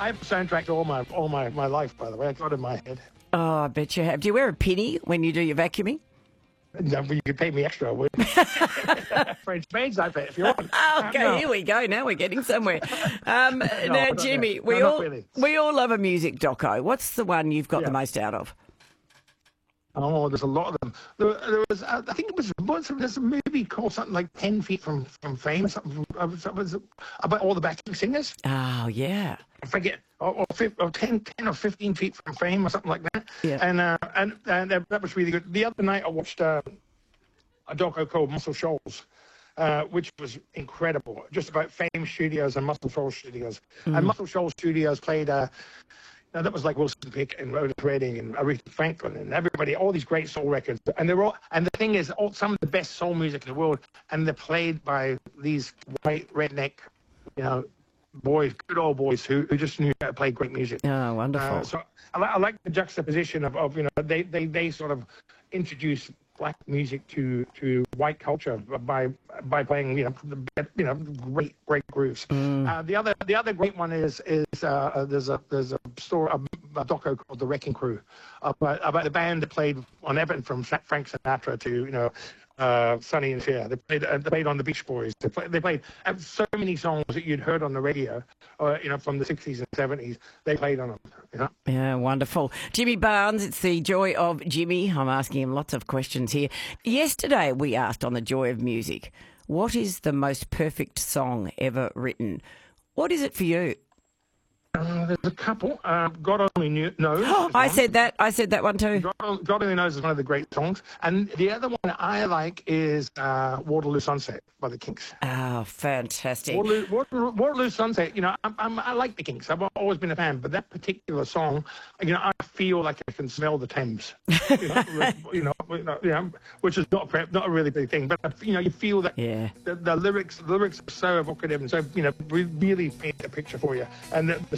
I have a soundtrack to all my life, by the way. I got it in my head. Oh, I bet you have. Do you wear a penny when you do your vacuuming? No, you could pay me extra, I would. French maids, I bet, if you want. Okay, No. here we go. Now we're getting somewhere. Now, not Jimmy, really. No, not really. we all love a music doco. What's the one you've got the most out of? Oh, there's a lot of them. There was, I think there's a movie called something like 10 Feet from Fame, something about all the backing singers. Oh, yeah. I forget, or 10 or 15 feet from fame or something like that. Yeah. And that was really good. The other night I watched a doco called Muscle Shoals, which was incredible, just about Fame Studios and Muscle Shoals Studios. And Muscle Shoals Studios played, that was like Wilson Pick and Otis Redding and Aretha Franklin and everybody, all these great soul records. And and the thing is, some of the best soul music in the world, and they're played by these white redneck, boys, good old boys who just knew how to play great music. Oh, wonderful. So I like the juxtaposition of they sort of introduce black music to white culture by playing great grooves. The other great one is there's a doco called The Wrecking Crew about the band that played on everything from Frank Sinatra to Sonny and Cher. They played on the Beach Boys. They played so many songs that you'd heard on the radio, from the 60s and 70s. They played on them. Yeah, wonderful. Jimmy Barnes, it's the joy of Jimmy. I'm asking him lots of questions here. Yesterday we asked on the joy of music, what is the most perfect song ever written? What is it for you? There's a couple. God Only Knows. I said that one too. God Only Knows is one of the great songs. And the other one I like is Waterloo Sunset by the Kinks. Oh, fantastic. Waterloo Sunset, I like the Kinks. I've always been a fan. But that particular song, I feel like I can smell the Thames. Which is not a really big thing. But, you feel that the lyrics are so evocative and so, really paint a picture for you. And the